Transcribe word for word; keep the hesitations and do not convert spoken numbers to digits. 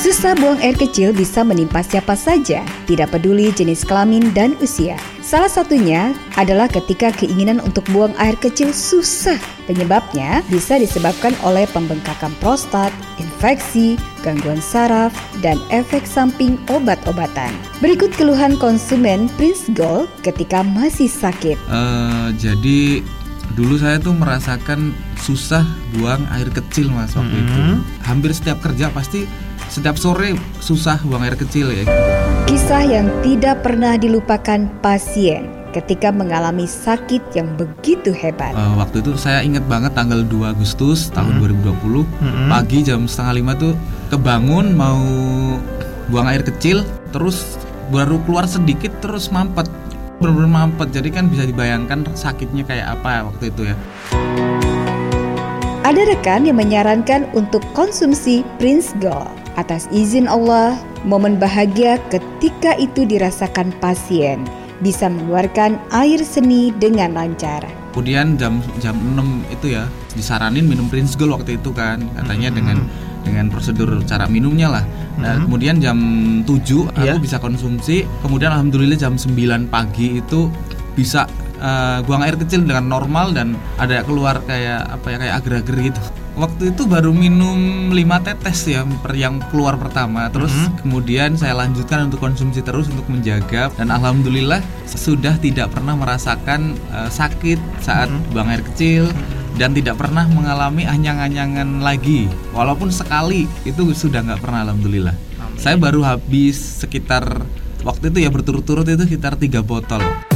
Susah buang air kecil bisa menimpa siapa saja, tidak peduli jenis kelamin dan usia. Salah satunya adalah ketika keinginan untuk buang air kecil susah. Penyebabnya bisa disebabkan oleh pembengkakan prostat, infeksi, gangguan saraf, dan efek samping obat-obatan. Berikut keluhan konsumen Prince Gold ketika masih sakit. Uh, jadi dulu saya tuh merasakan susah buang air kecil mas waktu mm-hmm. itu. Hampir setiap kerja pasti setiap sore susah buang air kecil ya. Kisah yang tidak pernah dilupakan pasien ketika mengalami sakit yang begitu hebat. Uh, waktu itu saya ingat banget tanggal dua Agustus tahun mm-hmm. dua ribu dua puluh mm-hmm. pagi jam setengah lima tuh kebangun mau buang air kecil, terus baru keluar sedikit terus mampet, benar-benar mampet. Jadi kan bisa dibayangkan sakitnya kayak apa waktu itu ya. Ada rekan yang menyarankan untuk konsumsi Prince Gold. Atas izin Allah, momen bahagia ketika itu dirasakan pasien, bisa mengeluarkan air seni dengan lancar. Kemudian jam jam enam itu ya disaranin minum Prince Gold waktu itu kan, katanya mm-hmm. dengan dengan prosedur cara minumnya lah. Nah, mm-hmm. kemudian jam tujuh aku yeah. bisa konsumsi. Kemudian alhamdulillah jam sembilan pagi itu bisa uh, buang air kecil dengan normal dan ada keluar kayak apa ya kayak agar-agar gitu. Waktu itu baru minum lima tetes ya per yang keluar pertama. Terus mm-hmm. kemudian saya lanjutkan untuk konsumsi terus untuk menjaga. Dan alhamdulillah sudah tidak pernah merasakan uh, sakit saat mm-hmm. buang air kecil. Mm-hmm. Dan tidak pernah mengalami anyang-anyangan lagi. Walaupun sekali itu sudah gak pernah alhamdulillah. Amin. Saya baru habis sekitar waktu itu ya berturut-turut itu sekitar tiga botol.